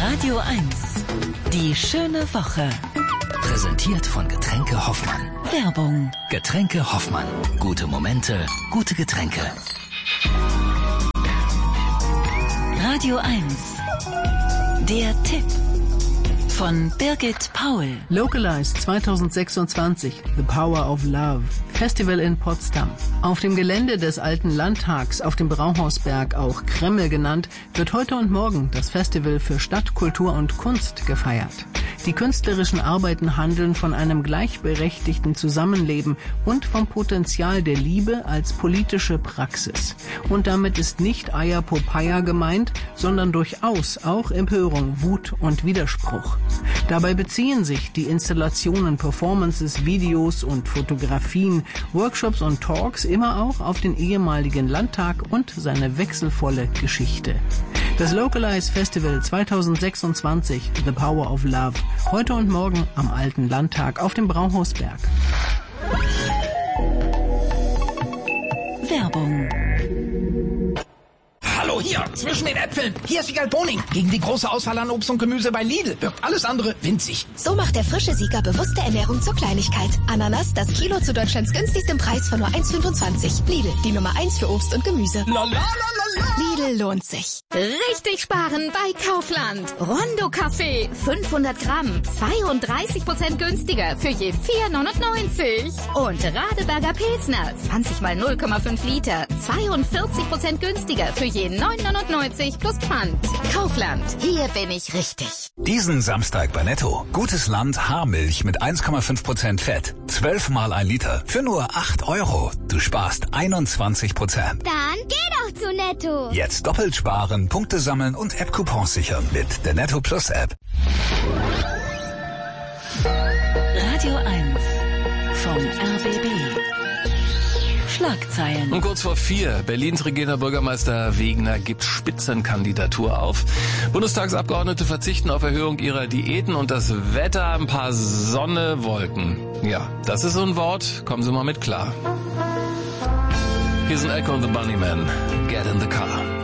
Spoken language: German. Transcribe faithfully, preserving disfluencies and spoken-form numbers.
Radio eins. Die schöne Woche. Präsentiert von Getränke Hoffmann. Werbung. Getränke Hoffmann. Gute Momente, gute Getränke. Radio eins. Der Tipp. Von Birgit Paul. Localized zwanzig sechsundzwanzig, The Power of Love, Festival in Potsdam. Auf dem Gelände des alten Landtags auf dem Brauhausberg, auch Kreml genannt, wird heute und morgen das Festival für Stadt, Kultur und Kunst gefeiert. Die künstlerischen Arbeiten handeln von einem gleichberechtigten Zusammenleben und vom Potenzial der Liebe als politische Praxis. Und damit ist nicht Eierpopeia gemeint, sondern durchaus auch Empörung, Wut und Widerspruch. Dabei beziehen sich die Installationen, Performances, Videos und Fotografien, Workshops und Talks immer auch auf den ehemaligen Landtag und seine wechselvolle Geschichte. Das Localize Festival zwanzig sechsundzwanzig, The Power of Love, heute und morgen am alten Landtag auf dem Brauhausberg. Werbung. Hallo hier, zwischen den Äpfeln. Hier ist Wiegald Boning. Gegen die große Auswahl an Obst und Gemüse bei Lidl wirkt alles andere winzig. So macht der frische Sieger bewusste Ernährung zur Kleinigkeit. Ananas, das Kilo zu Deutschlands günstigstem Preis von nur eins fünfundzwanzig. Lidl, die Nummer eins für Obst und Gemüse. La, la, la, la, la. Lidl lohnt sich. Richtig sparen bei Kaufland. Rondo Kaffee, fünfhundert Gramm, zweiunddreißig Prozent günstiger für je vier neunundneunzig. Und Radeberger Pilsner, zwanzig mal null Komma fünf Liter, zweiundvierzig Prozent günstiger für je neun neunundneunzig plus Pfand. Kaufland, hier bin ich richtig. Diesen Samstag bei Netto. Gutes Land Haarmilch mit eins Komma fünf Prozent Fett. zwölf mal ein Liter. Für nur acht Euro. Du sparst einundzwanzig Prozent. Dann geh doch zu Netto. Jetzt doppelt sparen, Punkte sammeln und App-Coupons sichern mit der Netto Plus App. Radio eins vom R B B. Schlagzeilen. Und kurz vor vier, Berlins regierender Bürgermeister Wegner gibt Spitzenkandidatur auf. Bundestagsabgeordnete verzichten auf Erhöhung ihrer Diäten und das Wetter, ein paar Sonne, Wolken. Ja, das ist so ein Wort, kommen Sie mal mit klar. Hier sind Echo and the Bunnymen, Get in the Car.